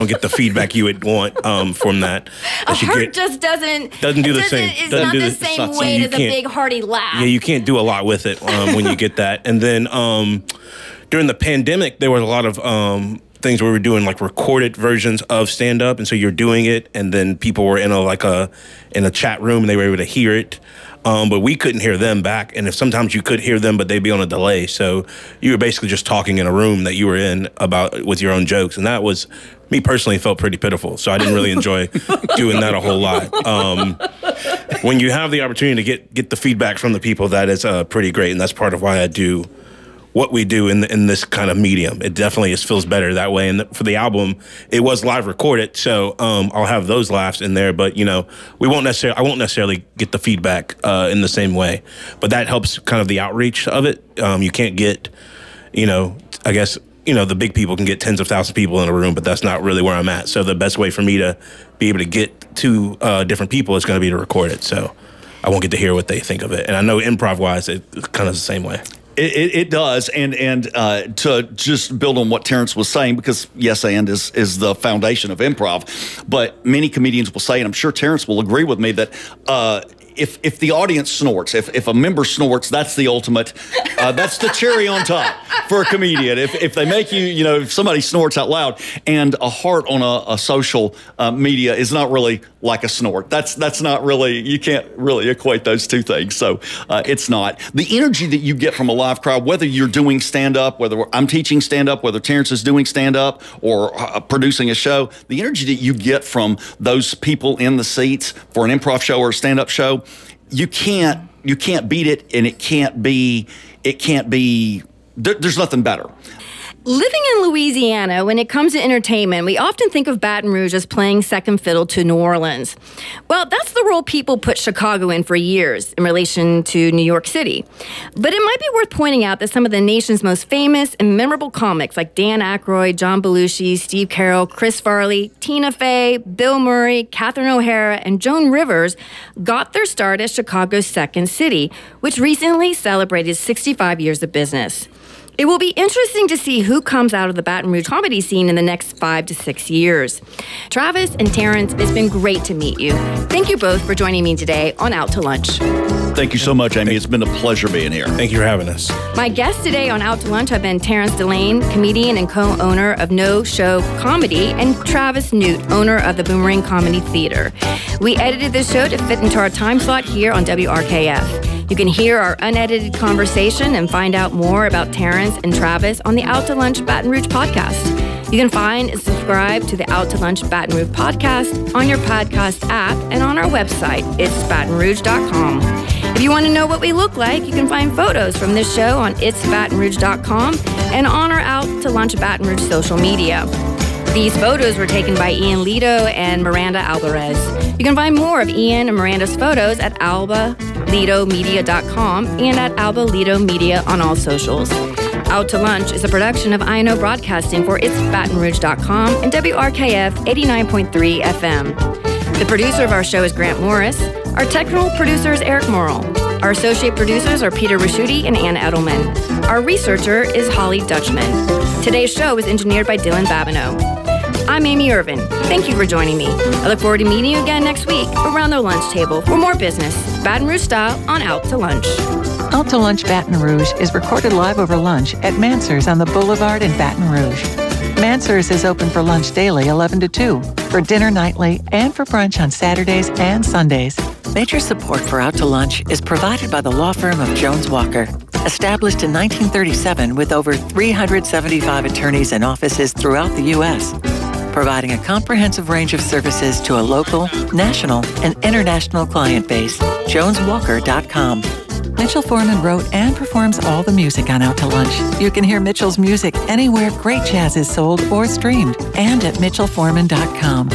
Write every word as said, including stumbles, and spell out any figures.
don't get the feedback you would want um, from that. A that you heart get, just doesn't doesn't do the doesn't, same. It's doesn't not do the, the same so weight you as a can't- big hearty laugh. Yeah, you can't do a lot with it um, when you get that. And then um, during the pandemic, there was a lot of um, things where we were doing like recorded versions of stand up, and so you're doing it, and then people were in a like a in a chat room and they were able to hear it. Um, but we couldn't hear them back, and if sometimes you could hear them, but they'd be on a delay. So you were basically just talking in a room that you were in about with your own jokes, and that was, me personally, felt pretty pitiful. So I didn't really enjoy doing that a whole lot. Um, when you have the opportunity to get get the feedback from the people, that is uh, pretty great, and that's part of why I do what we do in the, in this kind of medium. It definitely just feels better that way. And for the album, it was live recorded, so um, I'll have those laughs in there. But you know, we won't necessarily, I won't necessarily get the feedback uh, in the same way. But that helps kind of the outreach of it. Um, you can't get, you know, I guess you know the big people can get tens of thousands of people in a room, but that's not really where I'm at. So the best way for me to be able to get to uh, different people is going to be to record it. So I won't get to hear what they think of it. And I know improv-wise, it's kind of the same way. It, it, it does, and and uh, to just build on what Terrence was saying, because yes and is is the foundation of improv, but many comedians will say, and I'm sure Terrence will agree with me, that uh, if if the audience snorts, if if a member snorts, that's the ultimate, uh, that's the cherry on top for a comedian. If if they make you, you know, if somebody snorts out loud, and a heart on a, a social uh, media is not really like a snort. That's that's not really, you can't really equate those two things. So uh, it's not. The energy that you get from a live crowd, whether you're doing stand-up, whether I'm teaching stand-up, whether Terrence is doing stand-up or uh, producing a show, the energy that you get from those people in the seats for an improv show or a stand-up show, you can't you can't beat it, and it can't be, it can't be, there, there's nothing better. Living in Louisiana, when it comes to entertainment, we often think of Baton Rouge as playing second fiddle to New Orleans. Well, that's the role people put Chicago in for years in relation to New York City. But it might be worth pointing out that some of the nation's most famous and memorable comics, like Dan Aykroyd, John Belushi, Steve Carell, Chris Farley, Tina Fey, Bill Murray, Catherine O'Hara, and Joan Rivers, got their start as Chicago's second city, which recently celebrated sixty-five years of business. It will be interesting to see who comes out of the Baton Rouge comedy scene in the next five to six years. Travis and Terrence, it's been great to meet you. Thank you both for joining me today on Out to Lunch. Thank you so much, Amy. It's been a pleasure being here. Thank you for having us. My guests today on Out to Lunch have been Terrence Delane, comedian and co-owner of No Show Comedy, and Travis Newt, owner of the Boomerang Comedy Theater. We edited this show to fit into our time slot here on W R K F. You can hear our unedited conversation and find out more about Terrence and Travis on the Out to Lunch Baton Rouge podcast. You can find and subscribe to the Out to Lunch Baton Rouge podcast on your podcast app and on our website, its baton rouge dot com. If you want to know what we look like, you can find photos from this show on its baton rouge dot com and on our Out to Lunch Baton Rouge social media. These photos were taken by Ian Lito and Miranda Alvarez. You can find more of Ian and Miranda's photos at alba lito media dot com and at Alba Lito Media on all socials. Out to Lunch is a production of I N O Broadcasting for its baton rouge dot com and W R K F eighty-nine point three F M. The producer of our show is Grant Morris. Our technical producer is Eric Morrill. Our associate producers are Peter Raschuti and Anna Edelman. Our researcher is Holly Dutchman. Today's show was engineered by Dylan Babineau. I'm Amy Irvin. Thank you for joining me. I look forward to meeting you again next week around the lunch table for more business, Baton Rouge style, on Out to Lunch. Out to Lunch Baton Rouge is recorded live over lunch at Mansers on the Boulevard in Baton Rouge. Mansers is open for lunch daily eleven to two, for dinner nightly, and for brunch on Saturdays and Sundays. Major support for Out to Lunch is provided by the law firm of Jones Walker. Established in nineteen thirty-seven with over three hundred seventy-five attorneys and offices throughout the U S, providing a comprehensive range of services to a local, national, and international client base. jones walker dot com. Mitchell Foreman wrote and performs all the music on Out to Lunch. You can hear Mitchell's music anywhere great jazz is sold or streamed, and at mitchell foreman dot com.